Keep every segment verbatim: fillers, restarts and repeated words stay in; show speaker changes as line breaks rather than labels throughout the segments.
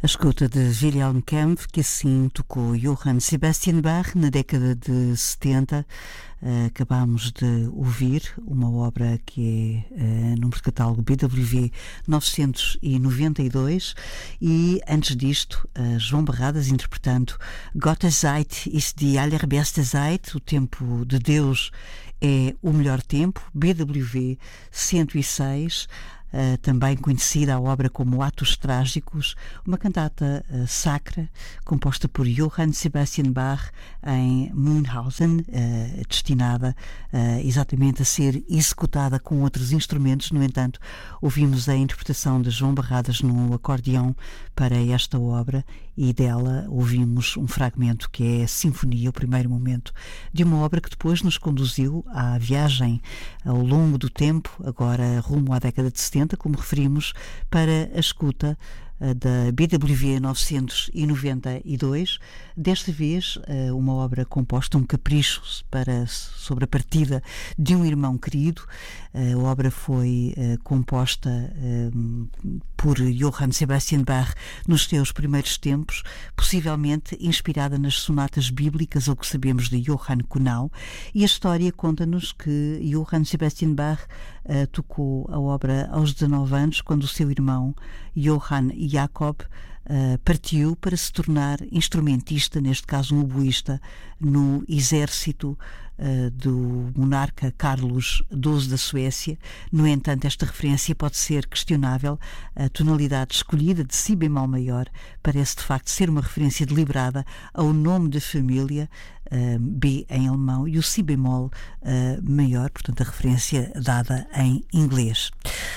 escuta de Wilhelm Kempff, que assim tocou Johann Sebastian Bach na década de setenta. Uh, acabámos de ouvir uma obra que é uh, número de catálogo B W V novecentos e noventa e dois, e antes disto uh, João Barradas interpretando Gottes Zeit ist die allerbeste Zeit, o tempo de Deus é o melhor tempo, B W V cento e seis. Uh, também conhecida a obra como Atos Trágicos, uma cantata uh, sacra composta por Johann Sebastian Bach em Münchhausen, uh, destinada uh, exatamente a ser executada com outros instrumentos. No entanto, ouvimos a interpretação de João Barradas no acordeão para esta obra, e dela ouvimos um fragmento que é a Sinfonia, o primeiro momento de uma obra que depois nos conduziu à viagem ao longo do tempo, agora rumo à década de setenta, como referimos, para a escuta uh, da B W V novecentos e noventa e dois, desta vez uh, uma obra composta, um capricho para, sobre a partida de um irmão querido. Uh, a obra foi uh, composta uh, por Johann Sebastian Bach nos seus primeiros tempos, possivelmente inspirada nas sonatas bíblicas, ou que sabemos de Johann Kuhnau, e a história conta-nos que Johann Sebastian Bach uh, tocou a obra aos dezanove anos, quando o seu irmão Johann Jakob Uh, partiu para se tornar instrumentista, neste caso um oboísta, no exército uh, do monarca Carlos doze da Suécia. No entanto, esta referência pode ser questionável. A tonalidade escolhida de si bemol maior parece de facto ser uma referência deliberada ao nome da família, uh, B em alemão, e o si bemol uh, maior, portanto a referência dada em inglês.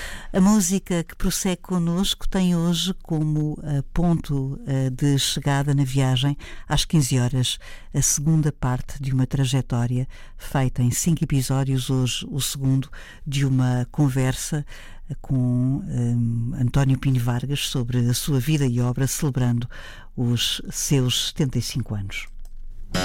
A música que prossegue connosco tem hoje como uh, ponto uh, de chegada na viagem, às quinze horas, a segunda parte de uma trajetória feita em cinco episódios, hoje o segundo, de uma conversa uh, com um, António Pinho Vargas sobre a sua vida e obra, celebrando os seus setenta e cinco anos.